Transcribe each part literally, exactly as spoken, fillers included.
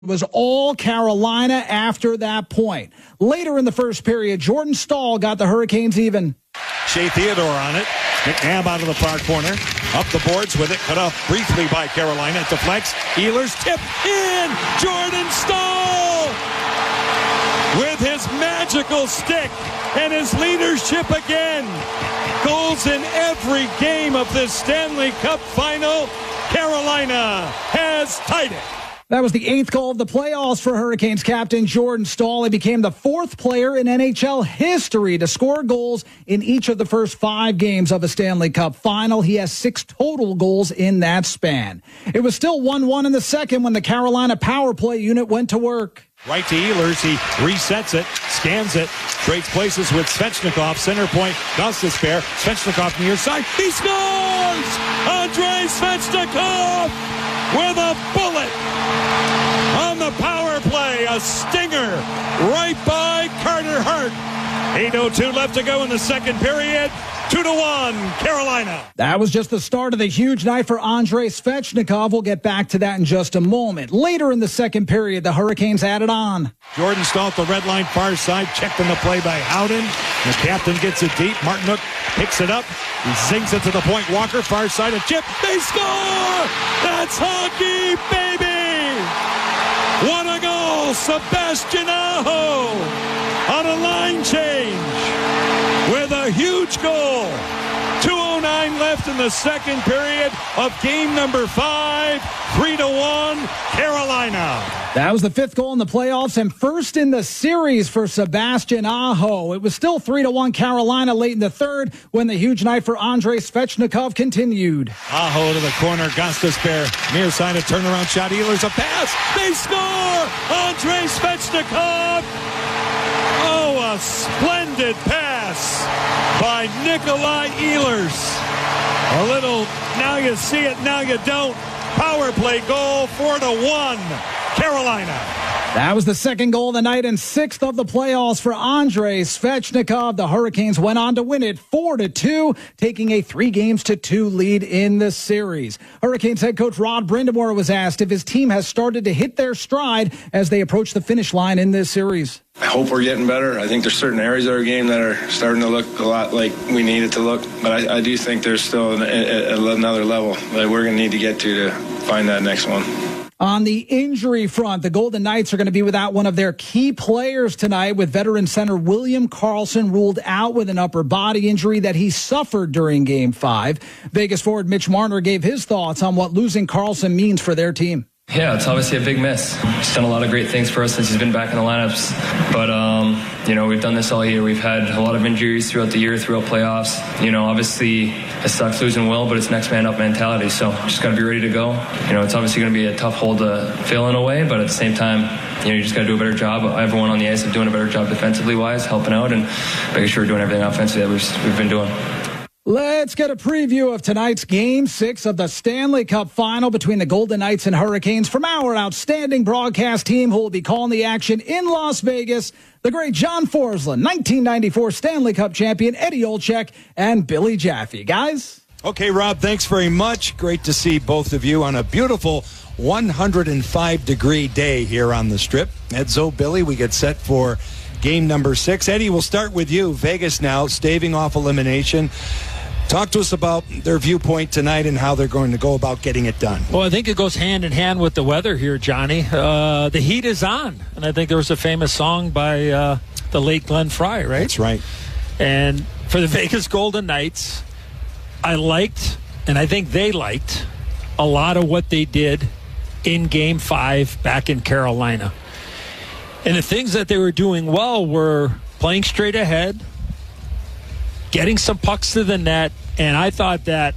It was all Carolina after that point. Later in the first period, Jordan Staal got the Hurricanes even. Shea Theodore on it. McNabb out of the far corner. Up the boards with it. Cut off briefly by Carolina. It deflects. Ehlers tip in. Jordan Staal with his magical stick and his leadership again. Goals in every game of this Stanley Cup final. Carolina has tied it. That was the eighth goal of the playoffs for Hurricanes captain Jordan Staal. He became the fourth player in N H L history to score goals in each of the first five games of a Stanley Cup final. He has six total goals in that span. It was still one one in the second when the Carolina power play unit went to work. Right to Ehlers. He resets it, scans it, trades places with Svechnikov. Center point, Gostisbehere. Svechnikov near side. He scores! Andrei Svechnikov with a bullet on the power play. A stinger right by Carter Hart. eight oh two left to go in the second period. Two to one, Carolina. That was just the start of the huge night for Andrei Svechnikov. We'll get back to that in just a moment. Later in the second period, the Hurricanes added on. Jordan Staal at the red line, far side, checked in the play by Howden. The captain gets it deep. Martinook picks it up. He sinks it to the point. Walker, far side, a chip. They score! That's hockey, baby! What a goal! Sebastian Aho on a line change with a huge goal. two oh nine left in the second period of game number five. Three to one, Carolina. That was the fifth goal in the playoffs and first in the series for Sebastian Aho. It was still three to one Carolina late in the third when the huge night for Andrei Svechnikov continued. Aho to the corner, Gostisbehere near side, a turnaround shot. Ehlers a pass. They score! Andrei Svechnikov. Oh, a splendid pass by Nikolai Ehlers. A little, now you see it, now you don't. Power play goal, four to one, Carolina. That was the second goal of the night and sixth of the playoffs for Andrei Svechnikov. The Hurricanes went on to win it four to two, taking a three games to two lead in the series. Hurricanes head coach Rod Brind'Amour was asked if his team has started to hit their stride as they approach the finish line in this series. I hope we're getting better. I think there's certain areas of our game that are starting to look a lot like we need it to look. But I, I do think there's still an, a, another level that we're going to need to get to to find that next one. On the injury front, the Golden Knights are going to be without one of their key players tonight, with veteran center William Karlsson ruled out with an upper body injury that he suffered during Game five. Vegas forward Mitch Marner gave his thoughts on what losing Karlsson means for their team. Yeah, it's obviously a big miss. He's done a lot of great things for us since he's been back in the lineups. But, um, you know, we've done this all year. We've had a lot of injuries throughout the year, throughout playoffs. You know, obviously it sucks losing Will, but it's next man up mentality. So just got to be ready to go. You know, it's obviously going to be a tough hole to fill in a way, but at the same time, you know, you just got to do a better job. Everyone on the ice is doing a better job defensively-wise, helping out, and making sure we're doing everything offensively that we've, we've been doing. Let's get a preview of tonight's Game six of the Stanley Cup Final between the Golden Knights and Hurricanes from our outstanding broadcast team who will be calling the action in Las Vegas. The great John Forslund, nineteen ninety-four Stanley Cup champion Eddie Olczyk, and Billy Jaffe. Guys? Okay, Rob, thanks very much. Great to see both of you on a beautiful one hundred five degree day here on the Strip. Edzo, Billy, we get set for game number six. Eddie, we'll start with you. Vegas now, staving off elimination. Talk to us about their viewpoint tonight and how they're going to go about getting it done. Well, I think it goes hand in hand with the weather here, Johnny. Uh, the heat is on. And I think there was a famous song by uh, the late Glenn Frey, right? That's right. And for the Vegas Golden Knights, I liked, and I think they liked, a lot of what they did in Game five back in Carolina. And the things that they were doing well were playing straight ahead, getting some pucks to the net, and I thought that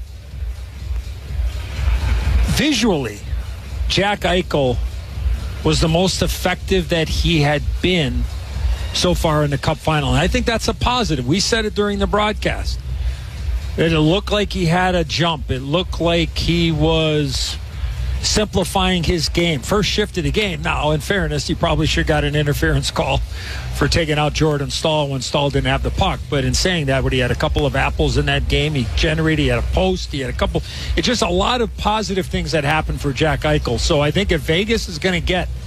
visually, Jack Eichel was the most effective that he had been so far in the Cup final. And I think that's a positive. We said it during the broadcast. It looked like he had a jump. It looked like he was simplifying his game. First shift of the game. Now, in fairness, he probably should have got an interference call for taking out Jordan Staal when Staal didn't have the puck. But in saying that, when he had a couple of apples in that game, he generated, he had a post, he had a couple. It's just a lot of positive things that happened for Jack Eichel. So I think if Vegas is going to get